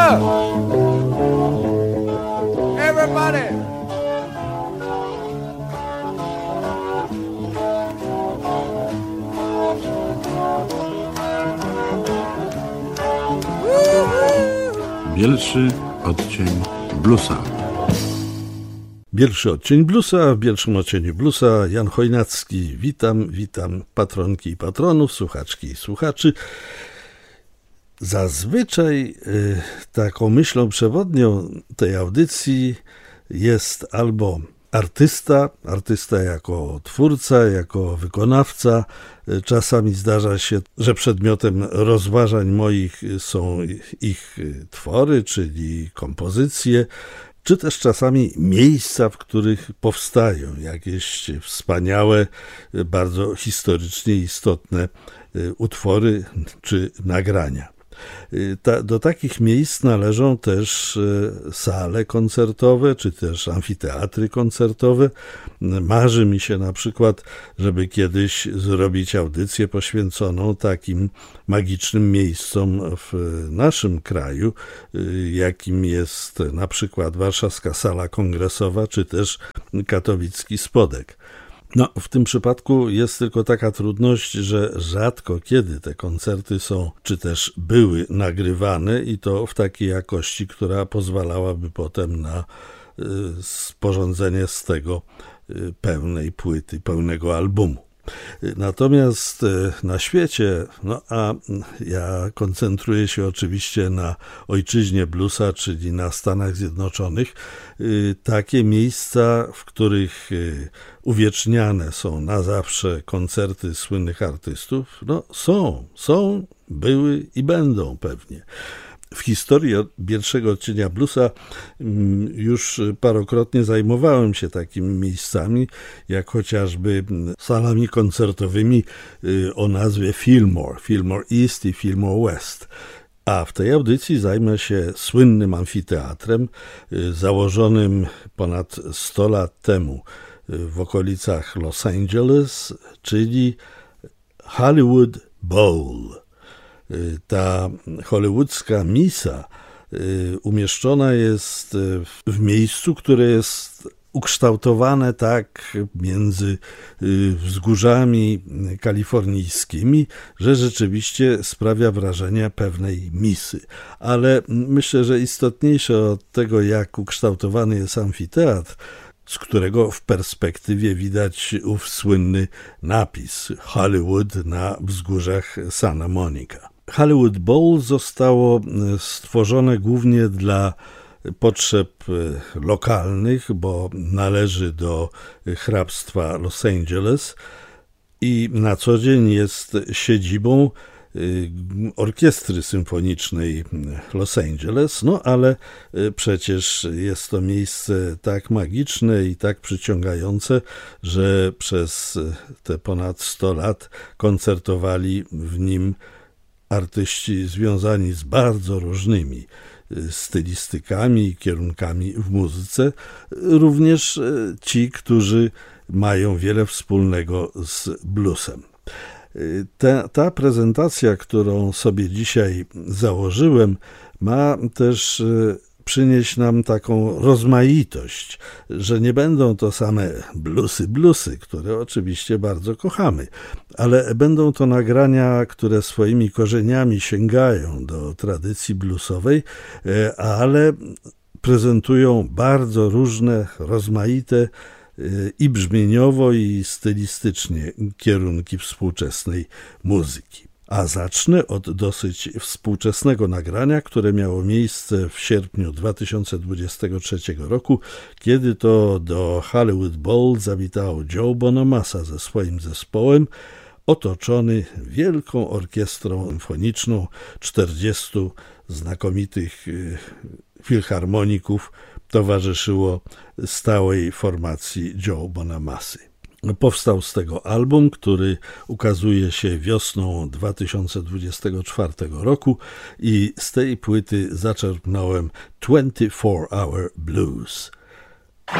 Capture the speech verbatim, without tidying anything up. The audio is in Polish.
up! Everybody! Bielszy odcień bluesa. Bielszy odcień bluesa, w bielszym odcieniu bluesa Jan Chojnacki. Witam, witam patronki i patronów, słuchaczki i słuchaczy. Zazwyczaj y, taką myślą przewodnią tej audycji jest albo artysta, artysta jako twórca, jako wykonawca. Czasami zdarza się, że przedmiotem rozważań moich są ich twory, czyli kompozycje, czy też czasami miejsca, w których powstają jakieś wspaniałe, bardzo historycznie istotne utwory czy nagrania. Ta, do takich miejsc należą też sale koncertowe, czy też amfiteatry koncertowe. Marzy mi się na przykład, żeby kiedyś zrobić audycję poświęconą takim magicznym miejscom w naszym kraju, jakim jest na przykład Warszawska Sala Kongresowa, czy też Katowicki Spodek. No, w tym przypadku jest tylko taka trudność, że rzadko kiedy te koncerty są, czy też były nagrywane i to w takiej jakości, która pozwalałaby potem na y, sporządzenie z tego y, pełnej płyty, pełnego albumu. Natomiast na świecie, no a ja koncentruję się oczywiście na ojczyźnie bluesa, czyli na Stanach Zjednoczonych, takie miejsca, w których uwieczniane są na zawsze koncerty słynnych artystów, no są, są, były i będą pewnie. W historii pierwszego odcienia bluesa już parokrotnie zajmowałem się takimi miejscami, jak chociażby salami koncertowymi o nazwie Fillmore, Fillmore East i Fillmore West. A w tej audycji zajmę się słynnym amfiteatrem założonym ponad sto lat temu w okolicach Los Angeles, czyli Hollywood Bowl. Ta hollywoodzka misa umieszczona jest w miejscu, które jest ukształtowane tak między wzgórzami kalifornijskimi, że rzeczywiście sprawia wrażenie pewnej misy. Ale myślę, że istotniejsze od tego, jak ukształtowany jest amfiteatr, z którego w perspektywie widać ów słynny napis Hollywood na wzgórzach Santa Monica. Hollywood Bowl zostało stworzone głównie dla potrzeb lokalnych, bo należy do hrabstwa Los Angeles i na co dzień jest siedzibą orkiestry symfonicznej Los Angeles, no ale przecież jest to miejsce tak magiczne i tak przyciągające, że przez te ponad sto lat koncertowali w nim artyści związani z bardzo różnymi stylistykami i kierunkami w muzyce, również ci, którzy mają wiele wspólnego z bluesem. Ta, ta prezentacja, którą sobie dzisiaj założyłem, ma też przynieść nam taką rozmaitość, że nie będą to same bluesy, bluesy, które oczywiście bardzo kochamy, ale będą to nagrania, które swoimi korzeniami sięgają do tradycji bluesowej, ale prezentują bardzo różne, rozmaite i brzmieniowo, i stylistycznie kierunki współczesnej muzyki. A zacznę od dosyć współczesnego nagrania, które miało miejsce w sierpniu dwa tysiące dwudziestego trzeciego roku, kiedy to do Hollywood Bowl zawitał Joe Bonamassa ze swoim zespołem, otoczony wielką orkiestrą symfoniczną, czterdziestu znakomitych filharmoników towarzyszyło stałej formacji Joe Bonamassy. Powstał z tego album, który ukazuje się wiosną dwa tysiące dwudziestego czwartego roku i z tej płyty zaczerpnąłem twenty-four hour Blues.